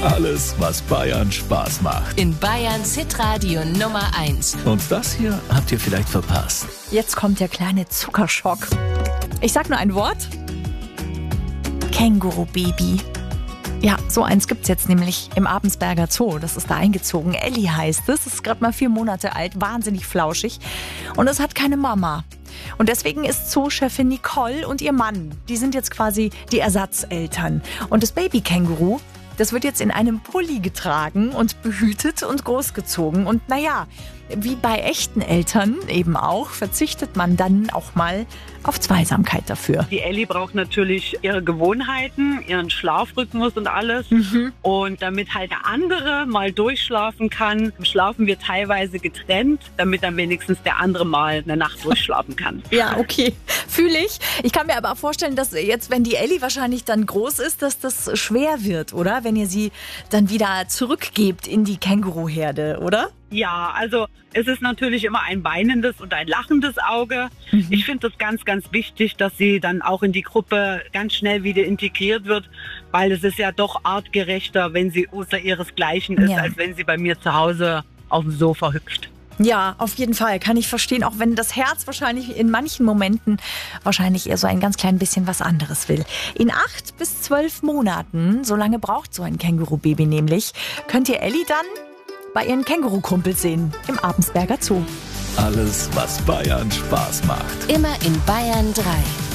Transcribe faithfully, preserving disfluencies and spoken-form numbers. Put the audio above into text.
Alles, was Bayern Spaß macht. In Bayerns Hitradio Nummer eins. Und das hier habt ihr vielleicht verpasst. Jetzt kommt der kleine Zuckerschock. Ich sag nur ein Wort. Känguru-Baby. Ja, so eins gibt's jetzt nämlich im Abensberger Zoo. Das ist da eingezogen. Ellie heißt es. Ist gerade mal vier Monate alt, wahnsinnig flauschig. Und es hat keine Mama. Und deswegen ist Zoo-Chefin Nicole und ihr Mann, die sind jetzt quasi die Ersatzeltern. Und das Baby-Känguru, das wird jetzt in einem Pulli getragen und behütet und großgezogen. Und naja, wie bei echten Eltern eben auch, verzichtet man dann auch mal auf Zweisamkeit dafür. Die Ellie braucht natürlich ihre Gewohnheiten, ihren Schlafrhythmus und alles. Mhm. Und damit halt der andere mal durchschlafen kann, schlafen wir teilweise getrennt, damit dann wenigstens der andere mal eine Nacht durchschlafen kann. Ja, okay, fühle ich. Ich kann mir aber auch vorstellen, dass jetzt, wenn die Ellie wahrscheinlich dann groß ist, dass das schwer wird, oder? Wenn ihr sie dann wieder zurückgebt in die Känguruherde, oder? Ja, also es ist natürlich immer ein weinendes und ein lachendes Auge. Mhm. Ich finde es ganz, ganz wichtig, dass sie dann auch in die Gruppe ganz schnell wieder integriert wird, weil es ist ja doch artgerechter, wenn sie außer ihresgleichen ist, Ja. als wenn sie bei mir zu Hause auf dem Sofa hüpft. Ja, auf jeden Fall, kann ich verstehen, auch wenn das Herz wahrscheinlich in manchen Momenten wahrscheinlich eher so ein ganz klein bisschen was anderes will. In acht bis zwölf Monaten, so lange braucht so ein Känguru-Baby nämlich, könnt ihr Ellie dann bei ihren Känguru-Kumpels sehen im Abensberger Zoo. Alles, was Bayern Spaß macht. Immer in Bayern drei.